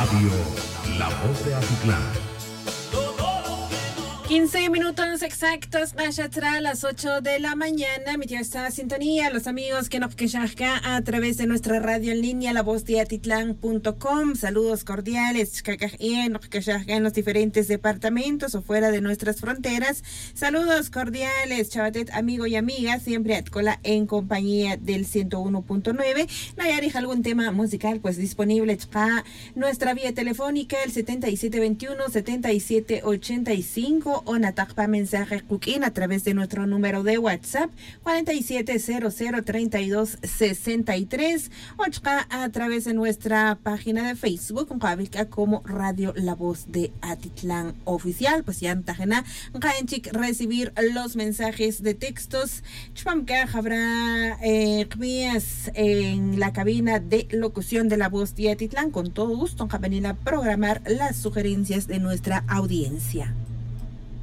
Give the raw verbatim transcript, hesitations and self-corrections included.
Radio La Voz de Atitlán. quince minutos exactos, a las ocho de la mañana. Mi tío está en sintonía. Los amigos que nos quejan a través de nuestra radio en línea, la voz de atitlán punto com. Saludos cordiales en los diferentes departamentos o fuera de nuestras fronteras. Saludos cordiales, chavatet, amigo y amiga. Siempre Atcola en compañía del ciento uno punto nueve. Nayari, algún tema musical, pues disponible a nuestra vía telefónica, el setenta y siete veintiuno, setenta y siete ochenta y cinco. O natakpa mensaje cooking a través de nuestro número de WhatsApp cuarenta y siete cero cero treinta y dos sesenta y tres, o a través de nuestra página de Facebook como Radio La Voz de Atitlán Oficial. Pues ya antajena recibir los mensajes de textos. Chpamka habrá eh, en la cabina de locución de La Voz de Atitlán. Con todo gusto venir a programar las sugerencias de nuestra audiencia.